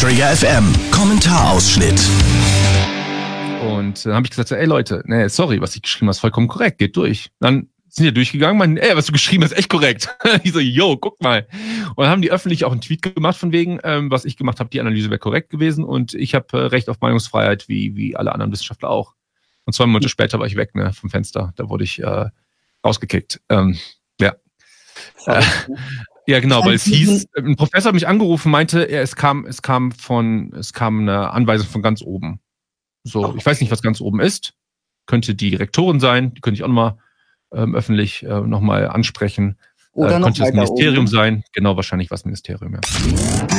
Träger FM. Kommentarausschnitt. Und dann habe ich gesagt, ey Leute, nee, sorry, was ich geschrieben habe, ist vollkommen korrekt, geht durch. Dann sind die durchgegangen, meinen, ey, was du geschrieben hast, ist echt korrekt. Ich so, yo, guck mal. Und dann haben die öffentlich auch einen Tweet gemacht von wegen, was ich gemacht habe, die Analyse wäre korrekt gewesen und ich habe Recht auf Meinungsfreiheit, wie alle anderen Wissenschaftler auch. Und 2 Monate später war ich weg, ne, vom Fenster. Da wurde ich rausgekickt. Ja. Ja, genau, weil es hieß, ein Professor hat mich angerufen, meinte, es kam eine Anweisung von ganz oben. So, ich weiß nicht, was ganz oben ist. Könnte die Rektorin sein, die könnte ich auch nochmal öffentlich nochmal ansprechen. Oder Könnte noch das Ministerium oben sein, genau, wahrscheinlich was Ministerium, ja.